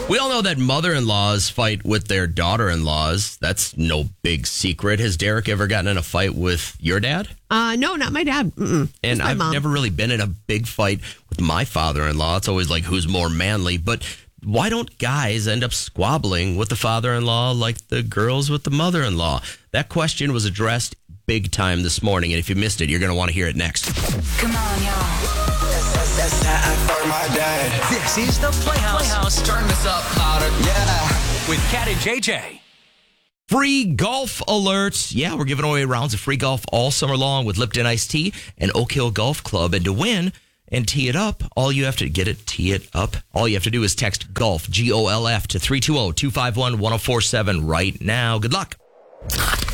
We all know that mother-in-laws fight with their daughter-in-laws. That's no big secret. Has Derek ever gotten in a fight with your dad? No, not my dad. Mm-mm. And Just my I've mom. never really been in a big fight with my father-in-law. It's always like who's more manly. But why don't guys end up squabbling with the father-in-law like the girls with the mother-in-law? That question was addressed big time this morning. And if you missed it, you're going to want to hear it next. Come on, y'all. That's time for my dad. This is the Playhouse. Turn this up louder. Yeah. With Cat and JJ. Free golf alerts. Yeah, we're giving away rounds of free golf all summer long with Lipton Iced Tea and Oak Hill Golf Club. And to win and tee it up, all you have to do is text GOLF, GOLF, to 320-251-1047 right now. Good luck.